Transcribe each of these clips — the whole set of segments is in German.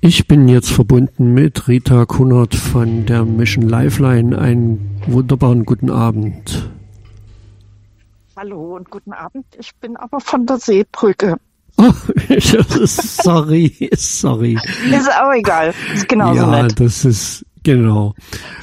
Ich bin jetzt verbunden mit Rita Kunnert von der Mission Lifeline. Einen wunderbaren guten Abend. Hallo und guten Abend. Ich bin aber von der Seebrücke. Oh, sorry. Ist auch egal. Ist genauso ja, nett. Das ist, genau.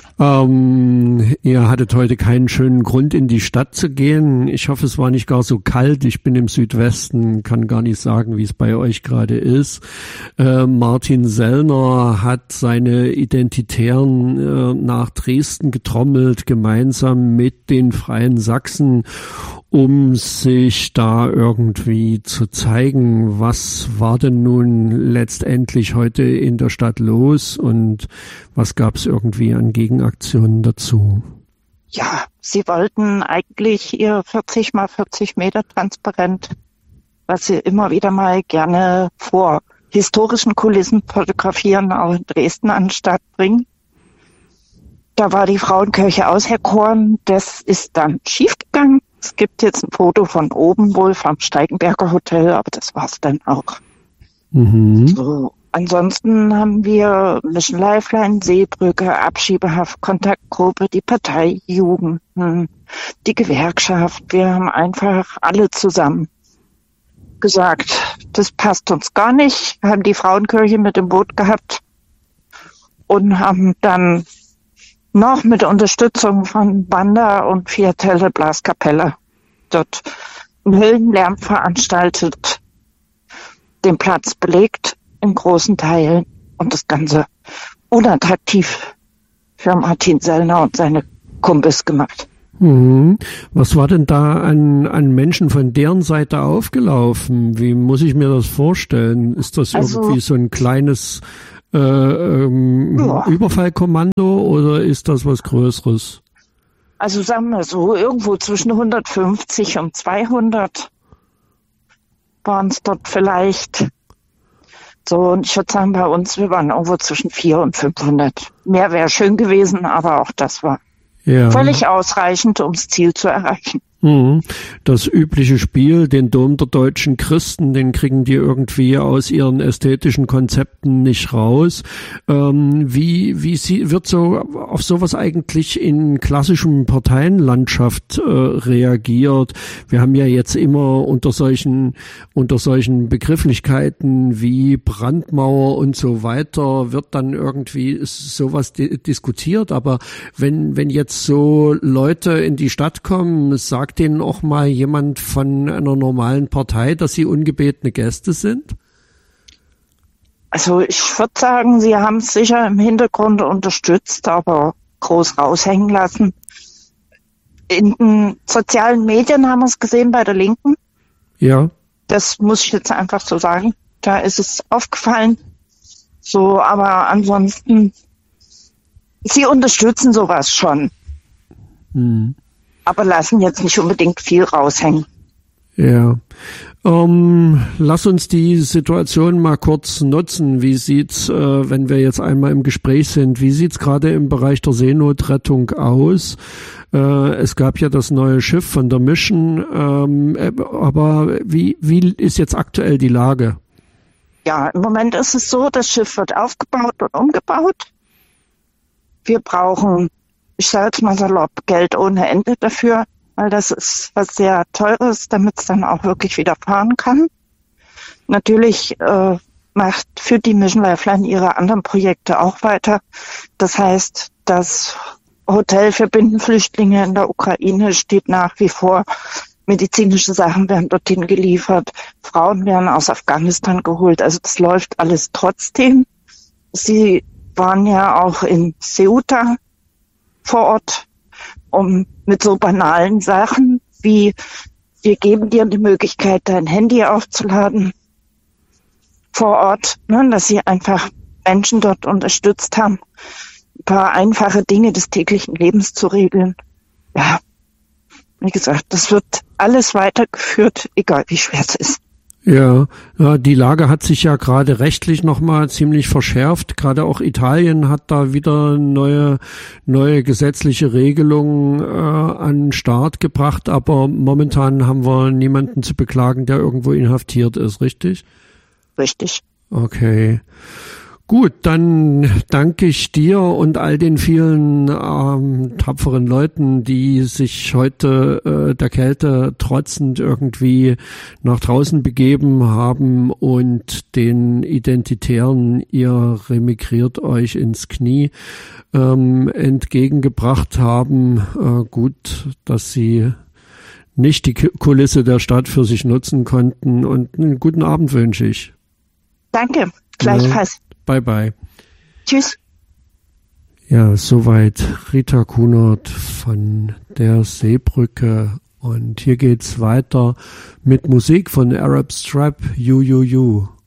Ihr hattet heute keinen schönen Grund, in die Stadt zu gehen. Ich hoffe, es war nicht gar so kalt. Ich bin im Südwesten, kann gar nicht sagen, wie es bei euch gerade ist. Martin Sellner hat seine Identitären nach Dresden getrommelt, gemeinsam mit den Freien Sachsen, um sich da irgendwie zu zeigen, was war denn nun letztendlich heute in der Stadt los und was gab es irgendwie an Gegenaktionen dazu? Ja, sie wollten eigentlich ihr 40 mal 40 Meter Transparent, was sie immer wieder mal gerne vor historischen Kulissen fotografieren, auch in Dresden an den Start bringen. Da war die Frauenkirche auserkoren, das ist dann schiefgegangen. Es gibt jetzt ein Foto von oben wohl vom Steigenberger Hotel, aber das war's dann auch. Mhm. So. Ansonsten haben wir Mission Lifeline, Seebrücke, Abschiebehaft, Kontaktgruppe, die Parteijugend, die Gewerkschaft. Wir haben einfach alle zusammen gesagt, das passt uns gar nicht. Wir haben die Frauenkirche mit im Boot gehabt und haben dann noch mit Unterstützung von Banda und Fiatelle Blaskapelle dort einen Höllenlärm veranstaltet, den Platz belegt in großen Teilen und das Ganze unattraktiv für Martin Sellner und seine Kumpels gemacht. Was war denn da an Menschen von deren Seite aufgelaufen? Wie muss ich mir das vorstellen? Ist das irgendwie so ein kleines Überfallkommando oder ist das was Größeres? Also sagen wir so, irgendwo zwischen 150 und 200 waren es dort vielleicht. So, und ich würde sagen, bei uns, wir waren irgendwo zwischen 400 und 500. Mehr wäre schön gewesen, aber auch das war völlig ausreichend, ums Ziel zu erreichen. Das übliche Spiel, den Dom der deutschen Christen, den kriegen die irgendwie aus ihren ästhetischen Konzepten nicht raus. Wird so auf sowas eigentlich in klassischem Parteienlandschaft reagiert? Wir haben ja jetzt immer unter solchen Begrifflichkeiten wie Brandmauer und so weiter wird dann irgendwie sowas diskutiert. Aber wenn jetzt so Leute in die Stadt kommen, sagt denen auch mal jemand von einer normalen Partei, dass sie ungebetene Gäste sind? Also ich würde sagen, sie haben es sicher im Hintergrund unterstützt, aber groß raushängen lassen. In den sozialen Medien haben wir es gesehen bei der Linken. Ja. Das muss ich jetzt einfach so sagen. Da ist es aufgefallen. So, aber ansonsten, sie unterstützen sowas schon. Aber lassen jetzt nicht unbedingt viel raushängen. Ja. Lass uns die Situation mal kurz nutzen. Wie sieht's, wenn wir jetzt einmal im Gespräch sind, wie sieht's gerade im Bereich der Seenotrettung aus? Es gab ja das neue Schiff von der Mission, aber wie ist jetzt aktuell die Lage? Ja, im Moment ist es so, das Schiff wird aufgebaut und umgebaut. Wir brauchen, ich sage jetzt mal salopp, Geld ohne Ende dafür, weil das ist was sehr Teures, damit es dann auch wirklich wieder fahren kann. Natürlich führt die Mission Lifeline ihre anderen Projekte auch weiter. Das heißt, das Hotel für Binnenflüchtlinge in der Ukraine steht nach wie vor. Medizinische Sachen werden dorthin geliefert. Frauen werden aus Afghanistan geholt. Also das läuft alles trotzdem. Sie waren ja auch in Ceuta vor Ort, um mit so banalen Sachen wie, wir geben dir die Möglichkeit, dein Handy aufzuladen vor Ort, ne, dass sie einfach Menschen dort unterstützt haben, ein paar einfache Dinge des täglichen Lebens zu regeln. Ja, wie gesagt, das wird alles weitergeführt, egal wie schwer es ist. Ja, die Lage hat sich ja gerade rechtlich nochmal ziemlich verschärft. Gerade auch Italien hat da wieder neue gesetzliche Regelungen an den Start gebracht. Aber momentan haben wir niemanden zu beklagen, der irgendwo inhaftiert ist, richtig? Richtig. Okay. Gut, dann danke ich dir und all den vielen tapferen Leuten, die sich heute der Kälte trotzend irgendwie nach draußen begeben haben und den Identitären, ihr remigriert euch ins Knie, entgegengebracht haben. Gut, dass sie nicht die Kulisse der Stadt für sich nutzen konnten, und einen guten Abend wünsche ich. Danke, gleichfalls. Bye bye. Tschüss. Ja, soweit Rita Kunert von der Seebrücke. Und hier geht's weiter mit Musik von Arab Strap, You.